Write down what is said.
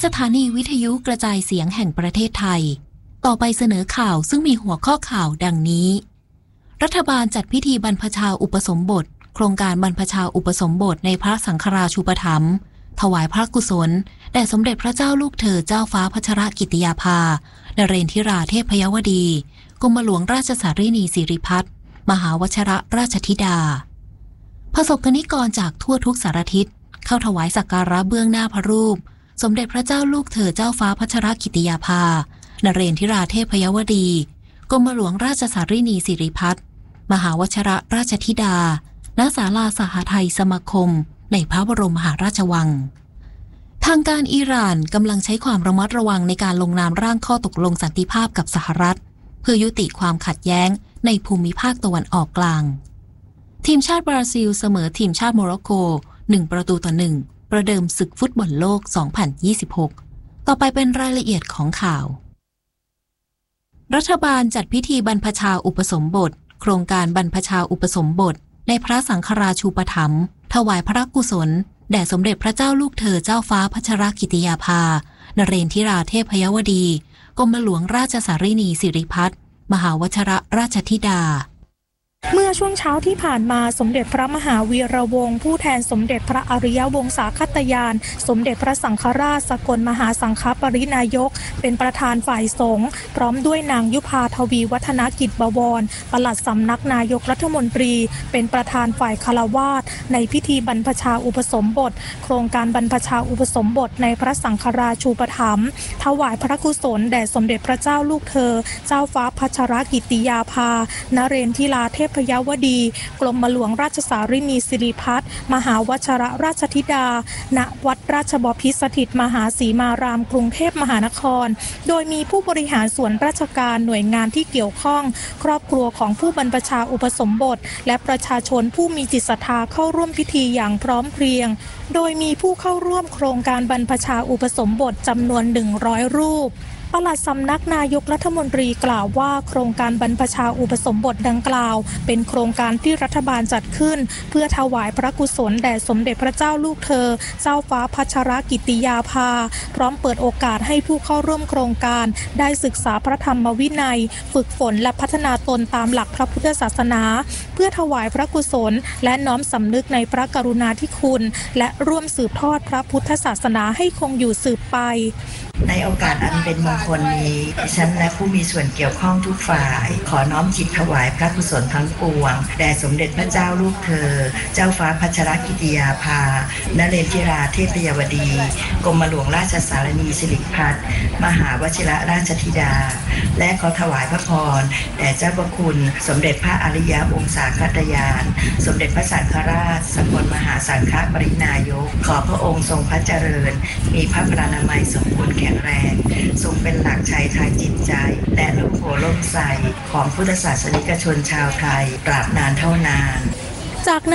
สถานีวิทยุกระจายเสียงแห่งประเทศไทยต่อไปเสนอข่าวซึ่งมีหัวข้อข่าวดังนี้รัฐบาลจัดพิธีบรรพชาอุปสมบทโครงการบรรพชาอุปสมบทในพระสังฆราชูปถัมภ์ถวายพระกุศลแด่สมเด็จพระเจ้าลูกเธอเจ้าฟ้าพัชรกิติยาภานเรนทิราเทพยวดีกรมหลวงราชสารินีสิริพัฒน์มหาวชิรราชธิดาประสบกนิกรจากทั่วทุกสารทิศเข้าถวายสักการะเบื้องหน้าพระรูปสมเด็จพระเจ้าลูกเธอเจ้าฟ้าพัชรกิติยาภานเรนทิราเทพยวดีกรมหลวงราชสารินีสิริพัฒน์มหาวชิรราชธิดาณศาลาสหไทยสมาคมในพระบรมมหาราชวังทางการอิหร่านกำลังใช้ความระมัดระวังในการลงนามร่างข้อตกลงสันติภาพกับสหรัฐเพื่อยุติความขัดแย้งในภูมิภาคตะวันออกกลางทีมชาติบราซิลเสมอทีมชาติโมร็อกโก1-1ประเดิมศึกฟุตบอลโลก 2026 ต่อไปเป็นรายละเอียดของข่าวรัฐบาลจัดพิธีบรรพชาอุปสมบทโครงการบรรพชาอุปสมบทในพระสังฆราชูปถัมภ์ถวายพระกุศลแด่สมเด็จพระเจ้าลูกเธอเจ้าฟ้าพัชรกิติยาภานเรนทิราเทพยวดีกรมหลวงราชสารินีสิริพัฒน์มหาวชิรราชธิดาเมื่อช่วงเช้าที่ผ่านมาสมเด็จพระมหาวีระวงศ์ผู้แทนสมเด็จพระอริยวงศาคตยานสมเด็จพระสังฆราชสกลมหาสังฆปรินายกเป็นประธานฝ่ายสงฆ์พร้อมด้วยนางยุพาทวีวัฒนกิจบวรปลัดสำนักนายกรัฐมนตรีเป็นประธานฝ่ายฆราวาสในพิธีบรรพชาอุปสมบทโครงการบรรพชาอุปสมบทในพระสังฆราชูปถัมภ์ถวายพระกุศลแด่สมเด็จพระเจ้าลูกเธอเจ้าฟ้าพัชรกิติยาภานเรนทิราเทพยวดีกรมหลวงราชสารินีสิริพัฒน์มหาวชิรราชธิดาณวัดราชบพิตรสถิตมหาสีมารามกรุงเทพมหานครโดยมีผู้บริหารส่วนราชการหน่วยงานที่เกี่ยวข้องครอบครัวของผู้บรรพชาอุปสมบทและประชาชนผู้มีจิตศรัทธาเข้าร่วมพิธีอย่างพร้อมเพรียงโดยมีผู้เข้าร่วมโครงการบรรพชาอุปสมบทจำนวน100รูปปลัดสำนักนายกรัฐมนตรีกล่าวว่าโครงการบรรพชาอุปสมบทดังกล่าวเป็นโครงการที่รัฐบาลจัดขึ้นเพื่อถวายพระกุศลแด่สมเด็จพระเจ้าลูกเธอเจ้าฟ้าพัชรกิติยาภาพร้อมเปิดโอกาสให้ผู้เข้าร่วมโครงการได้ศึกษาพระธรรมวินัยฝึกฝนและพัฒนาตนตามหลักพระพุทธศาสนาเพื่อถวายพระกุศลและน้อมสำนึกในพระกรุณาธิคุณและร่วมสืบทอดพระพุทธศาสนาให้คงอยู่สืบไปในโอกาสอันเป็นมงคลนี้ดิฉันและผู้มีส่วนเกี่ยวข้องทุกฝ่ายขอน้อมจิตถวายพระกุศลทั้งปวงแด่สมเด็จพระเจ้าลูกเธอเจ้าฟ้าพัชรกิติยาภานเรนทิราเทพยวดีกรมหลวงราชสารินีสิริพัฒน์มหาวชิรราชธิดาและขอถวายพระพรแด่เจ้าพระคุณสมเด็จพระอริยวงศาคตยานสมเด็จพระสังฆราชสกลมหาสังฆปรินายกขอพระองค์ทรงพระเจริญมีพระพลานามัยสมบูรณ์แข็งแรงทรงเป็นหลักชัยทางจิตใจและร่มโพล่มใสของพุทธศาสนิกชนชาวไทยตราบนานเท่านานจาก